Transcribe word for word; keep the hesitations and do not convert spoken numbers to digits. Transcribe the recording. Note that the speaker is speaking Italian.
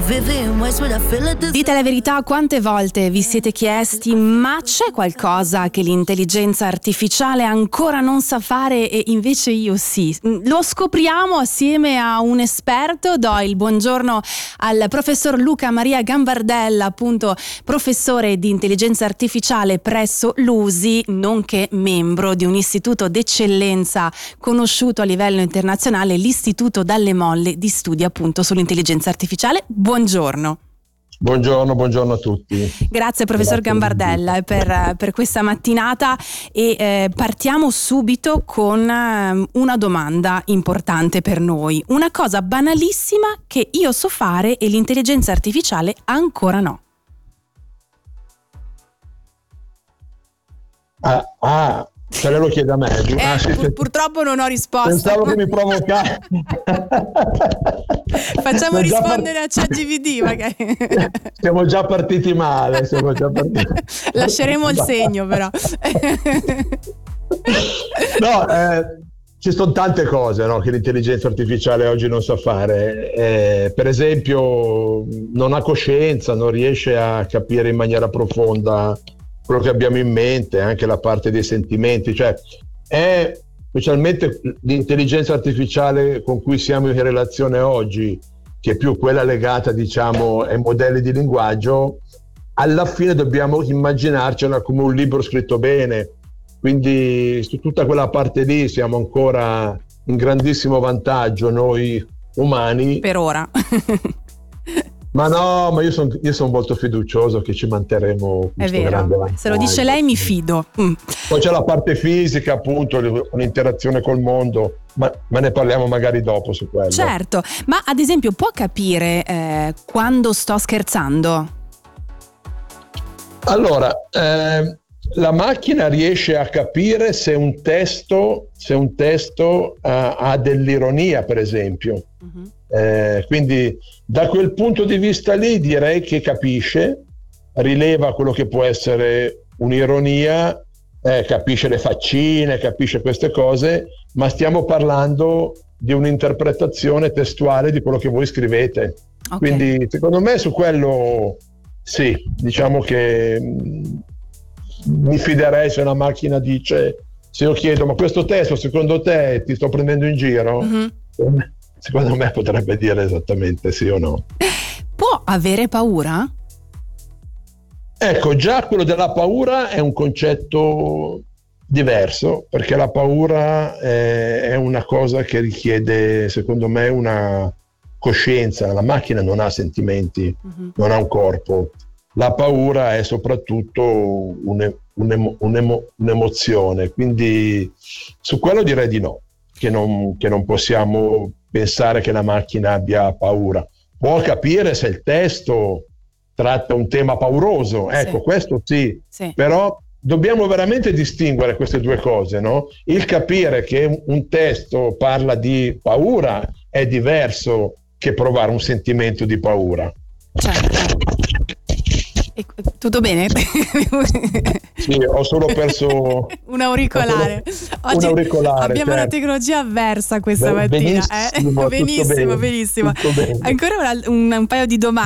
Dite la verità, quante volte vi siete chiesti: ma c'è qualcosa che l'intelligenza artificiale ancora non sa fare e invece io sì? Lo scopriamo assieme a un esperto. Do il buongiorno al professor Luca Maria Gambardella, appunto professore di intelligenza artificiale presso l'U S I, nonché membro di un istituto d'eccellenza conosciuto a livello internazionale, l'Istituto Dalle Molle di Studi appunto sull'intelligenza artificiale. Buongiorno. Buongiorno, buongiorno a tutti. Grazie professor Grazie. Gambardella per, per questa mattinata e eh, partiamo subito con eh, una domanda importante per noi. Una cosa banalissima che io so fare e l'intelligenza artificiale ancora no. Ah, ah. Se lei lo chiede a me, eh, ah, sì, pur, purtroppo non ho risposta. Pensavo che mi provocasse. Facciamo rispondere part... a ChatGPT magari. Siamo già partiti male. Siamo già partiti. Lasceremo il segno, però. No, eh, ci sono tante cose, no, che l'intelligenza artificiale oggi non sa fare. Eh, per esempio, non ha coscienza, non riesce a capire in maniera profonda quello che abbiamo in mente, anche la parte dei sentimenti, cioè è specialmente l'intelligenza artificiale con cui siamo in relazione oggi, che è più quella legata, diciamo, ai modelli di linguaggio. Alla fine dobbiamo immaginarcela come un libro scritto bene, quindi su tutta quella parte lì siamo ancora in grandissimo vantaggio noi umani. Per ora. Ma no, ma io sono io son molto fiducioso che ci manterremo. È vero, se lo dice lei mi fido. Mm. Poi c'è la parte fisica, appunto, un'interazione col mondo, ma, ma ne parliamo magari dopo su quello. Certo, ma ad esempio può capire eh, quando sto scherzando? Allora, eh, la macchina riesce a capire se un testo, se un testo uh, ha dell'ironia, per esempio. Uh-huh. Eh, quindi da quel punto di vista lì direi che capisce, rileva quello che può essere un'ironia, eh, capisce le faccine, capisce queste cose, ma stiamo parlando di un'interpretazione testuale di quello che voi scrivete. Okay. Quindi secondo me su quello sì, diciamo che mh, mi fiderei se una macchina dice, se io chiedo ma questo testo secondo te ti sto prendendo in giro? Mm-hmm. Secondo me potrebbe dire esattamente sì o no. Può avere paura? Ecco, già quello della paura è un concetto diverso, perché la paura è, è una cosa che richiede, secondo me, una coscienza. La macchina non ha sentimenti, uh-huh. non ha un corpo. La paura è soprattutto un, un, un, un'emozione, quindi su quello direi di no, che non, che non possiamo pensare che la macchina abbia paura. Può capire se il testo tratta un tema pauroso, ecco, sì. Questo sì, sì, però dobbiamo veramente distinguere queste due cose, no? Il capire che un testo parla di paura è diverso che provare un sentimento di paura. Certo. E, tutto bene? Sì, ho solo perso un auricolare. Oggi un auricolare, abbiamo certo. Una tecnologia avversa questa Beh, mattina. Benissimo, eh? benissimo, bene, benissimo. Ancora una, un, un paio di domande.